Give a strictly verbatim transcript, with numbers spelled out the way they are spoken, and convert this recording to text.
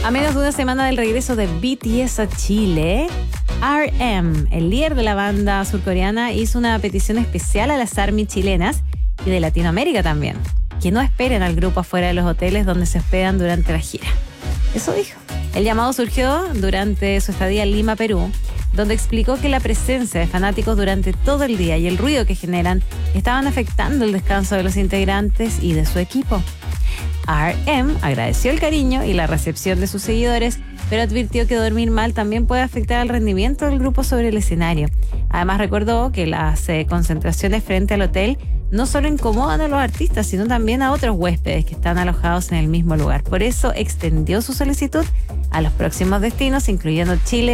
A menos de una semana del regreso de B T S a Chile, R M, el líder de la banda surcoreana, hizo una petición especial a las ARMY chilenas y de Latinoamérica también, que no esperen al grupo afuera de los hoteles donde se hospedan durante la gira. Eso dijo. El llamado surgió durante su estadía en Lima, Perú, donde explicó que la presencia de fanáticos durante todo el día y el ruido que generan estaban afectando el descanso de los integrantes y de su equipo. R M agradeció el cariño y la recepción de sus seguidores, pero advirtió que dormir mal también puede afectar al rendimiento del grupo sobre el escenario. Además, recordó que las eh, concentraciones frente al hotel no solo incomodan a los artistas, sino también a otros huéspedes que están alojados en el mismo lugar. Por eso extendió su solicitud a los próximos destinos, incluyendo Chile,